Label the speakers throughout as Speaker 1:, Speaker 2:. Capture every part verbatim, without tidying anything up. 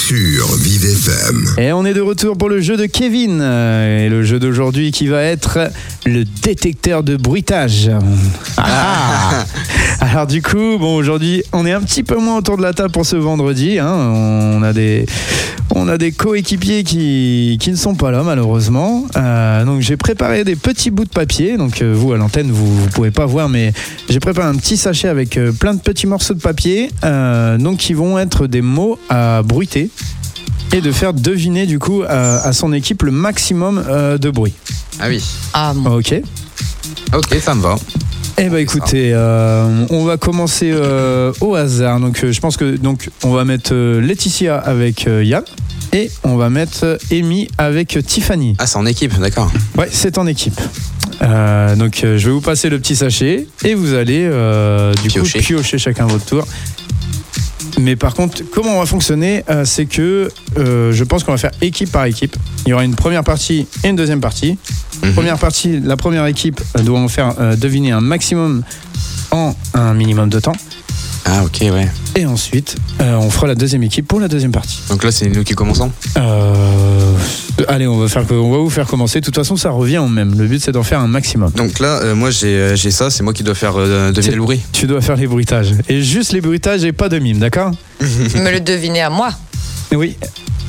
Speaker 1: sur Vive F M.
Speaker 2: Et on est de retour pour le jeu de Kevin. Et le jeu d'aujourd'hui qui va être le détecteur de bruitage. Ah. Alors du coup, bon, aujourd'hui, on est un petit peu moins autour de la table pour ce vendredi. Hein. On a des, on a des coéquipiers qui, qui ne sont pas là malheureusement. Euh, donc j'ai préparé des petits bouts de papier. Donc euh, vous à l'antenne, vous ne pouvez pas voir, mais j'ai préparé un petit sachet avec euh, plein de petits morceaux de papier. Euh, donc qui vont être des mots à bruiter. Et de faire deviner du coup à, à son équipe le maximum euh, de bruit.
Speaker 3: Ah oui.
Speaker 4: Ah bon.
Speaker 2: Ok.
Speaker 3: Ok, ça me va.
Speaker 2: Eh ben écoutez, euh, on va commencer euh, au hasard. Donc euh, je pense que donc on va mettre euh, Laetitia avec euh, Yann et on va mettre euh, Amy avec euh, Tiffany.
Speaker 3: Ah, c'est en équipe, d'accord.
Speaker 2: Ouais, c'est en équipe. Euh, donc euh, je vais vous passer le petit sachet et vous allez euh, du
Speaker 3: Piocher.
Speaker 2: coup piocher chacun votre tour. Mais par contre, comment on va fonctionner, euh, c'est que euh, je pense qu'on va faire équipe par équipe. Il y aura une première partie et une deuxième partie.
Speaker 3: Mhm.
Speaker 2: Première partie, la première équipe euh, doit en faire euh, deviner un maximum en un minimum de temps.
Speaker 3: Ah, ok, ouais.
Speaker 2: Et ensuite, euh, on fera la deuxième équipe pour la deuxième partie.
Speaker 3: Donc là, c'est nous qui commençons.
Speaker 2: Euh, allez, on va, faire, on va vous faire commencer. De toute façon, ça revient au même. Le but, c'est d'en faire un maximum.
Speaker 3: Donc là, euh, moi, j'ai, euh, j'ai ça. C'est moi qui dois faire euh, deviner
Speaker 2: C'est-
Speaker 3: le bruit.
Speaker 2: Tu dois faire les bruitages. Et juste les bruitages et pas de mime, d'accord ?
Speaker 4: Me le devinez à moi.
Speaker 2: Oui.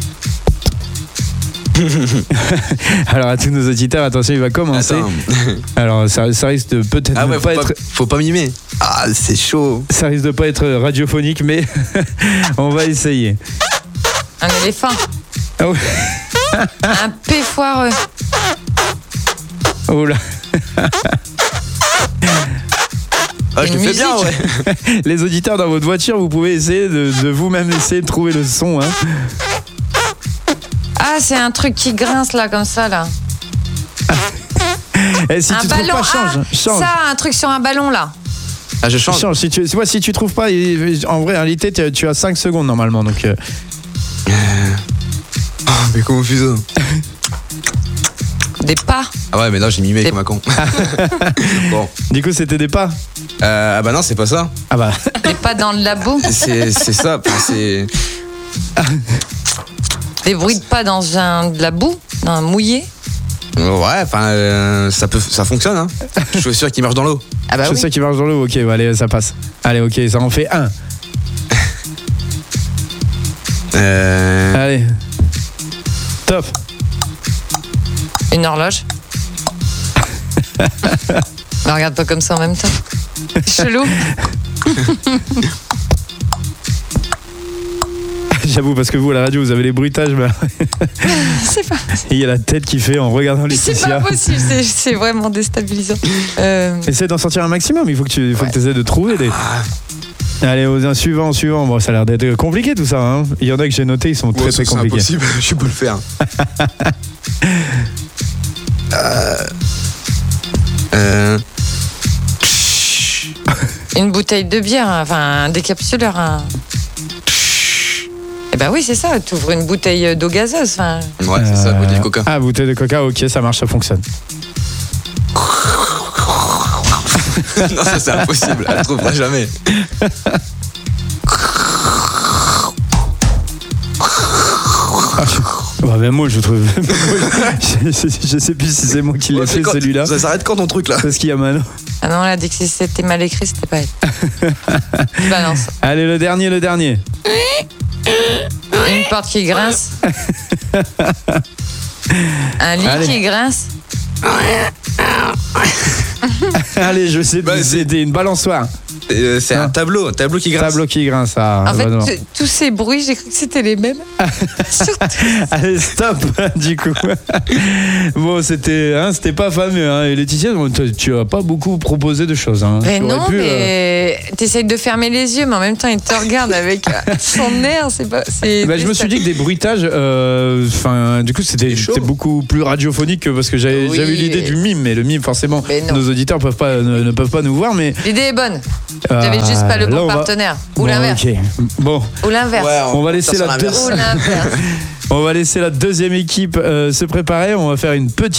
Speaker 2: Alors à tous nos auditeurs, attention, il va commencer.
Speaker 3: Attends.
Speaker 2: Alors ça, ça risque de peut-être
Speaker 3: Ah
Speaker 2: de
Speaker 3: ouais,
Speaker 2: pas
Speaker 3: faut pas,
Speaker 2: être,
Speaker 3: faut pas mimer. Ah, c'est chaud.
Speaker 2: ça risque de pas être radiophonique, mais on va essayer.
Speaker 4: Un éléphant.
Speaker 2: Oh,
Speaker 4: Un P foireux.
Speaker 2: oh là,
Speaker 3: Ah, je
Speaker 4: Une
Speaker 3: le fais bien,
Speaker 4: musique.
Speaker 3: ouais.
Speaker 2: les auditeurs dans votre voiture, vous pouvez essayer de, de vous-même essayer de trouver le son. Hein.
Speaker 4: Ah, c'est un truc qui grince là, comme ça, là.
Speaker 2: Et si
Speaker 4: un
Speaker 2: tu
Speaker 4: ballon.
Speaker 2: trouves pas, change,
Speaker 4: ah,
Speaker 2: change.
Speaker 4: Ça, un truc sur un ballon, là.
Speaker 3: Ah, je change.
Speaker 2: Change. Si tu, ouais, si tu trouves pas, il- en vrai, en réalité, tu, tu as cinq secondes normalement. Donc, euh,
Speaker 3: Ah, mais comment on fait ça?
Speaker 4: Des pas.
Speaker 3: Ah ouais, mais non, j'ai mimé
Speaker 4: Des-
Speaker 3: comme un con. Bon.
Speaker 2: du coup, c'était des pas.
Speaker 3: Euh, ah bah non, c'est pas ça.
Speaker 2: Ah bah,
Speaker 4: Des pas dans le labo.
Speaker 3: C'est, c'est ça. Enfin, c'est...
Speaker 4: Des bruits de pas dans un, de la boue, dans un mouillé.
Speaker 3: Ouais, enfin, euh, ça, peut, ça fonctionne, hein. Je suis sûr qu'il marche dans l'eau.
Speaker 4: Ah bah
Speaker 2: je
Speaker 4: oui.
Speaker 2: sais qu'il marche dans l'eau. Ok, bah, allez, ça passe. Allez, ok, ça en fait un.
Speaker 3: Euh...
Speaker 2: Allez. Top.
Speaker 4: Une horloge. Me regarde pas comme ça en même temps. Chelou.
Speaker 2: J'avoue, parce que vous, à la radio, vous avez les bruitages. Bah,
Speaker 4: C'est pas,
Speaker 2: il y a la tête qui fait en regardant
Speaker 4: c'est
Speaker 2: Laetitia.
Speaker 4: pas possible, c'est, c'est vraiment déstabilisant. Euh,
Speaker 2: Essaie d'en sortir un maximum. Il faut que tu faut
Speaker 4: Ouais.
Speaker 2: que essaies de trouver des. Allez, aux un suivant, suivant. Bon, ça a l'air d'être compliqué tout ça. Hein. Il y en a que j'ai noté, ils sont très
Speaker 3: Ouais,
Speaker 2: très
Speaker 3: c'est
Speaker 2: compliqués.
Speaker 3: impossible, je peux le faire. euh... Euh...
Speaker 4: une bouteille de bière, enfin un décapsuleur. Un... Eh ben oui, c'est ça, tu ouvres une bouteille d'eau gazeuse. Enfin,
Speaker 3: Ouais, c'est ça,
Speaker 2: Euh,
Speaker 3: bouteille de coca.
Speaker 2: Ah, bouteille de coca, ok, ça marche, ça fonctionne.
Speaker 3: Non, ça c'est impossible, elle ne trouvera jamais.
Speaker 2: Ouais, même moi, je trouve. je, je- je sais plus si c'est moi qui l'ai
Speaker 3: Ouais,
Speaker 2: fait
Speaker 3: c'est quand-
Speaker 2: celui-là.
Speaker 3: Ça s'arrête quand ton truc là?
Speaker 2: Parce qu'il y a Manon.
Speaker 4: ah non, là, dès que c'était mal écrit, c'était pas elle. Je balance.
Speaker 2: Allez, le dernier, le dernier.
Speaker 4: Une porte qui grince. Un lit
Speaker 2: Allez.
Speaker 4: qui grince.
Speaker 2: Allez, je sais,
Speaker 3: Bah, c'est-
Speaker 2: c'était une balançoire.
Speaker 3: Euh, C'est un tableau, un tableau qui grince.
Speaker 2: Tableau qui grince, ah,
Speaker 4: En fait,
Speaker 2: bah non.
Speaker 4: t- tous ces bruits, j'ai cru que c'était les mêmes. Surtout.
Speaker 2: Allez, stop, du coup. Bon, c'était, hein, c'était pas fameux. Hein. Et Laetitia, tu- tu as pas beaucoup proposé de choses. Hein.
Speaker 4: Mais
Speaker 2: Tu aurais
Speaker 4: non,
Speaker 2: pu, euh,
Speaker 4: mais t'essayes de fermer les yeux, mais en même temps, il te regarde avec euh, son air. C'est pas. C'est
Speaker 2: Bah, je me suis dit que des bruitages, enfin, du coup, c'était,
Speaker 3: C'est chaud.
Speaker 2: c'était beaucoup plus radiophonique que parce que j'avais,
Speaker 4: Oui.
Speaker 2: j'avais eu l'idée du mime, mais le mime, forcément,
Speaker 4: Mais non.
Speaker 2: nos auditeurs peuvent pas, ne, ne peuvent pas nous voir, mais.
Speaker 4: L'idée est bonne. J'avais juste pas le
Speaker 2: là,
Speaker 4: bon
Speaker 2: on va-
Speaker 4: partenaire. Ou
Speaker 2: Bon,
Speaker 4: l'inverse.
Speaker 2: ok. Bon,
Speaker 4: Ou l'inverse.
Speaker 3: Ouais,
Speaker 2: on va laisser
Speaker 3: faire
Speaker 2: la
Speaker 3: sur l'inverse.
Speaker 4: Ou l'inverse.
Speaker 2: on va laisser la deuxième équipe euh, se préparer. On va faire une petite